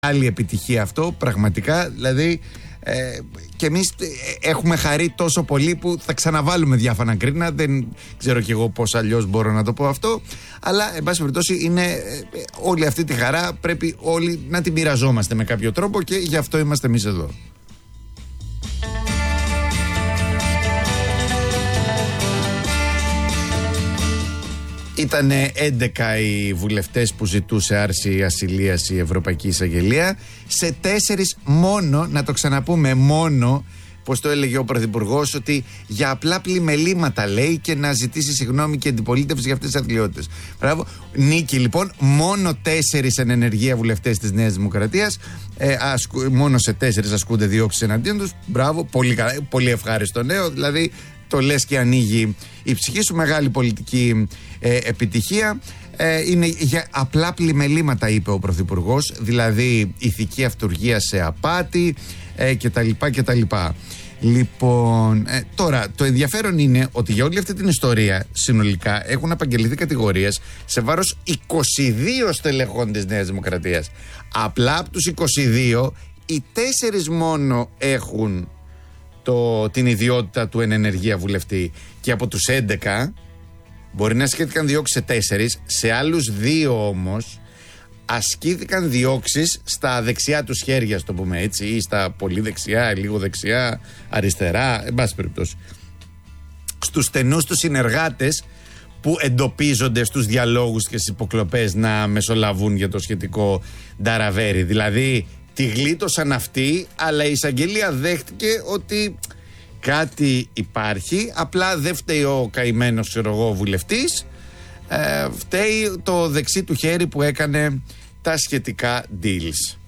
Άλλη επιτυχία αυτό, πραγματικά. Δηλαδή, και εμείς έχουμε χαρεί τόσο πολύ που θα ξαναβάλουμε διάφανα κρίνα. Δεν ξέρω κι εγώ πώς αλλιώς μπορώ να το πω αυτό. Αλλά, εν πάση περιπτώσει, είναι όλη αυτή τη χαρά πρέπει όλοι να την μοιραζόμαστε με κάποιο τρόπο και γι' αυτό είμαστε εμείς εδώ. Ήταν 11 οι βουλευτές που ζητούσε άρση ασυλίας η Ευρωπαϊκή Εισαγγελία. Σε 4 μόνο, να το ξαναπούμε, μόνο, πως το έλεγε ο Πρωθυπουργός, ότι για απλά πλημελήματα λέει και να ζητήσει συγγνώμη και αντιπολίτευση για αυτές τις αθλιότητες. Μπράβο. Νίκη λοιπόν, μόνο 4 εν ενεργεία βουλευτές της Νέας Δημοκρατίας. Μόνο σε 4 ασκούνται διώξεις εναντίον τους. Μπράβο, πολύ, πολύ ευχάριστο νέο. Δηλαδή, το λες και ανοίγει η ψυχή σου. Μεγάλη πολιτική επιτυχία. Είναι για απλά πλημελήματα, είπε ο Πρωθυπουργός, δηλαδή ηθική αυτουργία σε απάτη κτλ. Λοιπόν, τώρα το ενδιαφέρον είναι ότι για όλη αυτή την ιστορία συνολικά έχουν απαγγελθεί κατηγορίες σε βάρος 22 στελεχών της Νέας Δημοκρατίας. Απλά από τους 22, οι 4 μόνο έχουν την ιδιότητα του εν ενεργεία βουλευτή, και από τους 11 μπορεί να ασκήθηκαν διώξεις σε 4, σε άλλους 2 όμως ασκήθηκαν διώξεις στα δεξιά τους χέρια, το πούμε έτσι, ή στα πολύ δεξιά, λίγο δεξιά, αριστερά, εν πάση περιπτώσει. Στους στενούς τους συνεργάτες που εντοπίζονται στους διαλόγους και στις υποκλοπές να μεσολαβούν για το σχετικό νταραβέρι. Δηλαδή τη γλίτωσαν αυτοί, αλλά η εισαγγελία δέχτηκε ότι κάτι υπάρχει, απλά δεν φταίει ο καημένος, ξέρω εγώ, βουλευτής, φταίει το δεξί του χέρι που έκανε τα σχετικά deals.